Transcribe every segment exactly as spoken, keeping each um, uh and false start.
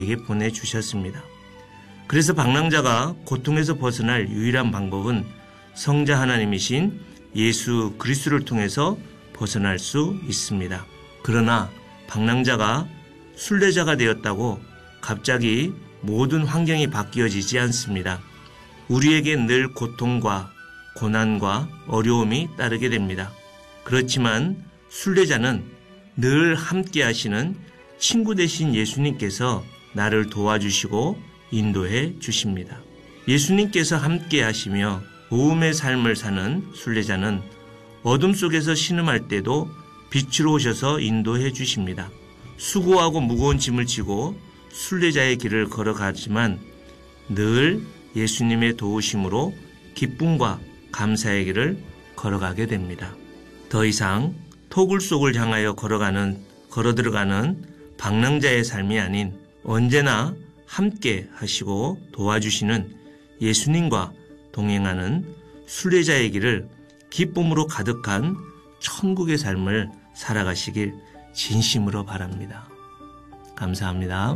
보내주셨습니다. 그래서 방랑자가 고통에서 벗어날 유일한 방법은 성자 하나님이신 예수 그리스도를 통해서 벗어날 수 있습니다. 그러나 방랑자가 순례자가 되었다고 갑자기 모든 환경이 바뀌어지지 않습니다. 우리에게 늘 고통과 고난과 어려움이 따르게 됩니다. 그렇지만 순례자는 늘 함께 하시는 친구 되신 예수님께서 나를 도와주시고 인도해 주십니다. 예수님께서 함께 하시며 도움의 삶을 사는 순례자는 어둠 속에서 신음할 때도 빛으로 오셔서 인도해 주십니다. 수고하고 무거운 짐을 지고 순례자의 길을 걸어가지만 늘 예수님의 도우심으로 기쁨과 감사의 길을 걸어가게 됩니다. 더 이상 토굴 속을 향하여 걸어가는, 걸어 들어가는 방랑자의 삶이 아닌 언제나 함께 하시고 도와주시는 예수님과 동행하는 순례자의 길을 기쁨으로 가득한 천국의 삶을 살아가시길 진심으로 바랍니다. 감사합니다.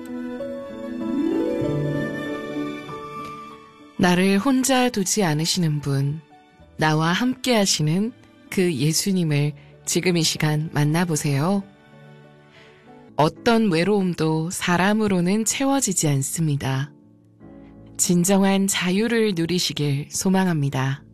나를 혼자 두지 않으시는 분, 나와 함께 하시는 그 예수님을 지금 이 시간 만나보세요. 어떤 외로움도 사람으로는 채워지지 않습니다. 진정한 자유를 누리시길 소망합니다.